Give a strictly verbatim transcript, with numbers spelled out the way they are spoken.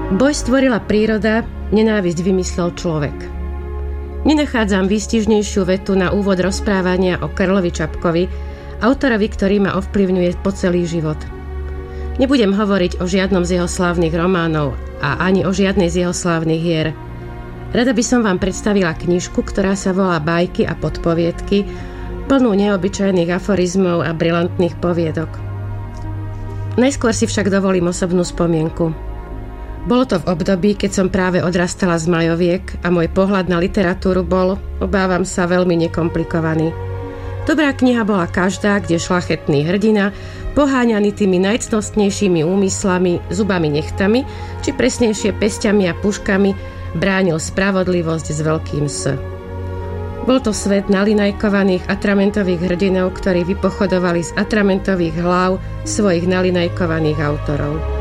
Boj stvorila príroda, nenávisť vymyslel človek. Nenachádzam výstižnejšiu vetu na úvod rozprávania o Karlovi Čapkovi, autorovi, ktorý ma ovplyvňuje po celý život. Nebudem hovoriť o žiadnom z jeho slávnych románov a ani o žiadnej z jeho slávnych hier. Rada by som vám predstavila knižku, ktorá sa volá Bajky a podpoviedky, plnú neobyčajných aforizmov a brilantných poviedok. Najskôr si však dovolím osobnú spomienku. Bolo to v období, keď som práve odrastala z Majoviek a môj pohľad na literatúru bol, obávam sa, veľmi nekomplikovaný. Dobrá kniha bola každá, kde šľachetný hrdina, poháňaný tými najcnostnejšími úmyslami, zubami nechtami, či presnejšie pesťami a puškami, bránil spravodlivosť s veľkým S. Bol to svet nalinajkovaných atramentových hrdinov, ktorí vypochodovali z atramentových hlav svojich nalinajkovaných autorov.